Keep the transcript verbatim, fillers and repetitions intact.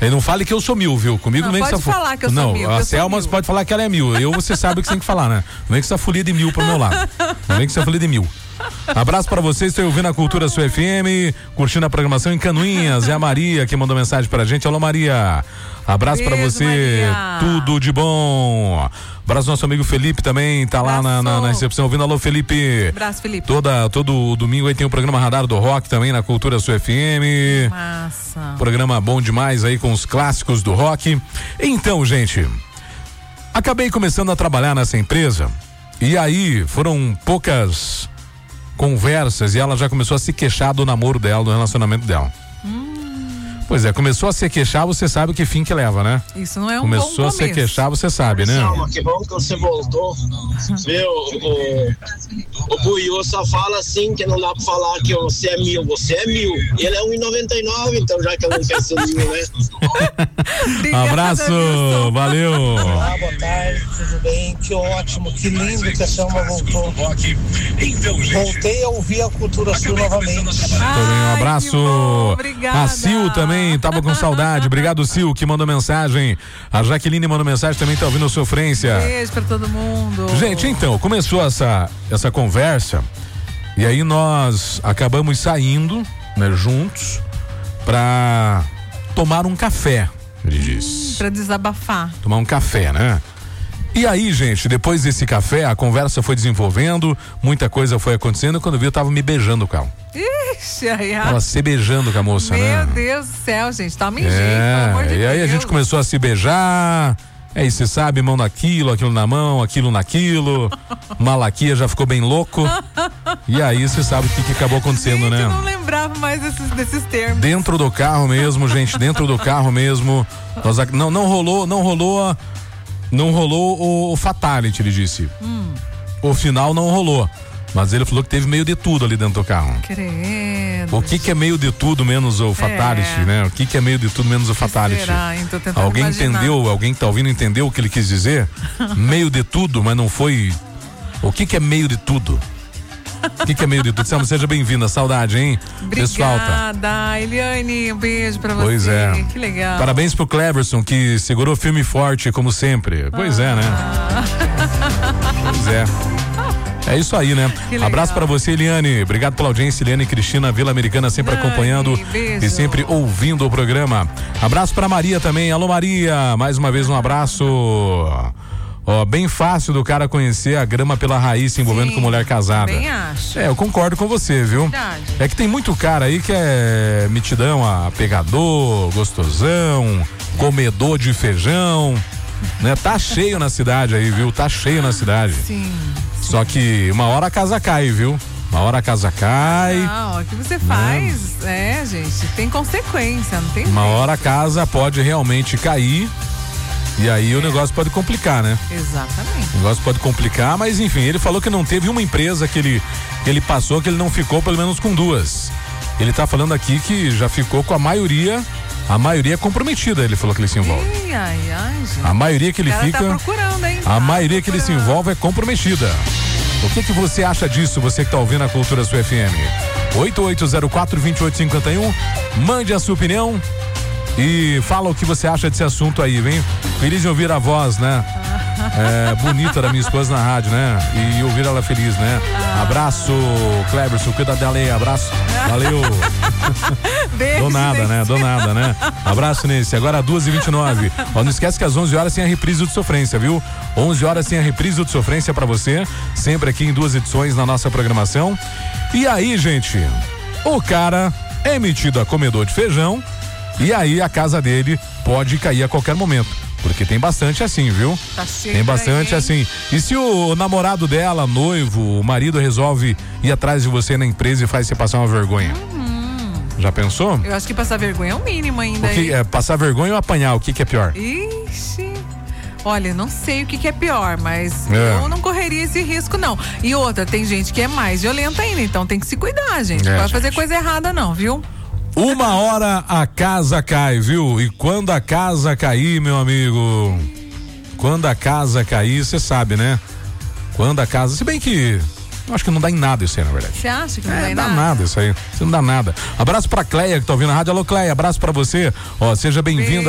E não fale que eu sou mil, viu? Comigo não vem pode que essa falar que eu não, sou mil. Não, a Selma pode falar que ela é mil. Eu, você sabe o que você tem que falar, né? Não vem com essa folia de mil pro meu lado. Não vem com essa folia de mil. Abraço pra vocês, estou ouvindo a Cultura Sul F M, curtindo a programação em Canoinhas. É a Maria que mandou mensagem pra gente. Alô, Maria. Abraço Beijo, pra você. Maria. Tudo de bom. Abraço nosso amigo Felipe também, tá lá na, na, na recepção ouvindo. Alô, Felipe. Abraço, Felipe. Toda, todo domingo aí tem o programa Radar do Rock também na Cultura Sul F M. Massa. Programa bom demais aí com os clássicos do rock. Então, gente, acabei começando a trabalhar nessa empresa e aí foram poucas conversas e ela já começou a se queixar do namoro dela, do relacionamento dela. Hum. Pois é, começou a se queixar, você sabe que fim que leva, né? Isso não é um Começou bom a se queixar, você sabe, né? Calma, que bom que você voltou. Meu, o, o Buiú só fala assim, que não dá pra falar que você é mil, você é mil. Ele é um e noventa e nove, então já que eu não penso mil, né? Obrigada, abraço, Wilson. Valeu. Olá, boa tarde, tudo bem? Que ótimo, que lindo que a Selma voltou. Voltei a ouvir a Cultura Sul novamente. Ai, um abraço. Obrigada. A Sil também tava com saudade. Obrigado, Sil, que mandou mensagem. A Jaqueline mandou mensagem, também tá ouvindo Sofrência. Beijo pra todo mundo. Gente, então, começou essa, essa conversa e aí nós acabamos saindo, né, juntos pra tomar um café, ele disse. Hum, pra desabafar. Tomar um café, né? E aí, gente, depois desse café, a conversa foi desenvolvendo, muita coisa foi acontecendo. Quando eu vi, eu tava me beijando com ela. Ixi, aí. Ela se beijando com a moça, Meu né? Meu Deus do céu, gente, toma em é, jeito, pelo amor de e aí Deus. a gente começou a se beijar. É isso, você sabe, mão naquilo, aquilo na mão, aquilo naquilo. Malaquia já ficou bem louco. E aí você sabe o que, que acabou acontecendo, gente, né? Eu não lembrava mais desses, desses termos. Dentro do carro mesmo, gente, dentro do carro mesmo. Nós, não, não rolou, não rolou, não rolou o, o fatality, ele disse. Hum. O final não rolou. Mas ele falou que teve meio de tudo ali dentro do carro. Credo. O que que é meio de tudo menos o fatality, é. né? O que que é meio de tudo menos o fatality? Será? Então, tô tentando Alguém imaginar. entendeu? Alguém que tá ouvindo entendeu o que ele quis dizer? Meio de tudo, mas não foi. O que que é meio de tudo? O que que é meio de tudo? Selma, seja bem-vinda, saudade, hein? Pessoal, tá. Obrigada, Eliane, um beijo pra você. Pois é. Que legal. Parabéns pro Cleverson, que segurou firme e forte, como sempre. Pois ah. é, né? Pois é. É isso aí, né? Abraço pra você, Eliane. Obrigado pela audiência, Eliane e Cristina, Vila Americana, sempre Dani, acompanhando beijo. E sempre ouvindo o programa. Abraço pra Maria também. Alô, Maria. Mais uma vez um abraço. Ó, bem fácil do cara conhecer a grama pela raiz se envolvendo Sim, com mulher casada. Bem acho. É, eu concordo com você, viu? Verdade. É que tem muito cara aí que é mitidão, a pegador, gostosão, comedor de feijão, né? Tá cheio na cidade aí, viu? Tá cheio na cidade. Sim. Só que uma hora a casa cai, viu? Uma hora a casa cai. Não, o que você faz, né? É, gente, tem consequência, não tem Uma jeito. hora a casa pode realmente cair. E aí é. o negócio pode complicar, né? Exatamente. O negócio pode complicar, mas enfim, ele falou que não teve uma empresa que ele, que ele passou, que ele não ficou pelo menos com duas. Ele tá falando aqui que já ficou com a maioria, a maioria comprometida, ele falou que ele se envolve. Ai, ai, ai, gente. A maioria que ele fica. Tá procurando, hein? A tá maioria procurando. que ele se envolve é comprometida. O que que você acha disso, você que tá ouvindo a Cultura Sul F M? oito oito zero quatro, dois oito cinco um, mande a sua opinião e fala o que você acha desse assunto aí, vem? Feliz de ouvir a voz, né? É, bonita da minha esposa na rádio, né? E ouvir ela feliz, né? Abraço, Cleberson, cuida dela aí, abraço. Valeu. Beijo, Do nada, Nesse. né? Do nada, né? Abraço nesse. Agora duas e vinte e nove. Ó, não esquece que às onze horas tem a reprise do Sofrência, viu? onze horas tem a reprise do Sofrência pra você. Sempre aqui em duas edições na nossa programação. E aí, gente, o cara é metido a comedor de feijão e aí a casa dele pode cair a qualquer momento. Porque tem bastante assim, viu? Tá cheio Tem bastante aí, assim. E se o namorado dela, noivo, o marido resolve ir atrás de você na empresa e faz você passar uma vergonha? Uhum. Já pensou? Eu acho que passar vergonha é o mínimo ainda. O que, é, passar vergonha ou apanhar? O que, que é pior? Ixi. Olha, não sei o que, que é pior, mas É. eu não correria esse risco, não. E outra, tem gente que é mais violenta ainda, então tem que se cuidar, gente. É, não vai gente. fazer coisa errada, não, viu? Uma hora a casa cai, viu? E quando a casa cair, meu amigo, quando a casa cair, você sabe, né? Quando a casa, se bem que eu acho que não dá em nada isso aí, na verdade. Você acha que não É, dá em dá nada? nada isso aí, isso não dá nada. Abraço pra Cleia que tá ouvindo a rádio. Alô, Cleia, abraço pra você. Ó, seja bem-vinda.